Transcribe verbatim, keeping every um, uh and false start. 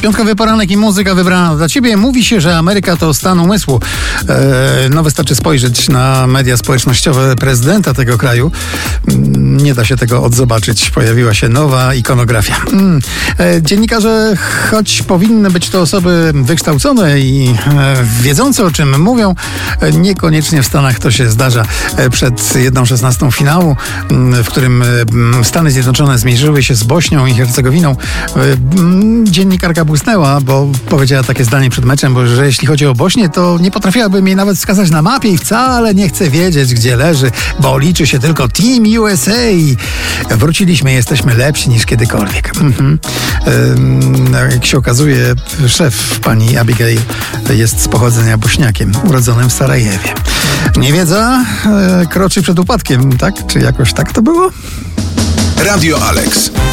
Piątkowy poranek i muzyka wybrana dla ciebie. Mówi się, że Ameryka to stan umysłu. E, no wystarczy spojrzeć na media społecznościowe prezydenta tego kraju. Nie da się tego odzobaczyć. Pojawiła się nowa ikonografia. Mm. E, dziennikarze, choć powinny być to osoby wykształcone i e, wiedzące, o czym mówią, e, niekoniecznie w Stanach to się zdarza. E, przed jedną szesnastą finału, w którym e, Stany Zjednoczone zmierzyły się z Bośnią i Hercegowiną, e, dziennikarka błysnęła, bo powiedziała takie zdanie przed meczem, bo że jeśli chodzi o Bośnię, to nie potrafiłabym jej nawet wskazać na mapie i wcale nie chcę wiedzieć, gdzie leży, bo liczy się tylko Team U S A. Wróciliśmy, jesteśmy lepsi niż kiedykolwiek. Mhm. Jak się okazuje, szef pani Abigail jest z pochodzenia Bośniakiem, urodzonym w Sarajewie. Niewiedza e, kroczy przed upadkiem, tak? Czy jakoś tak to było? Radio Alex.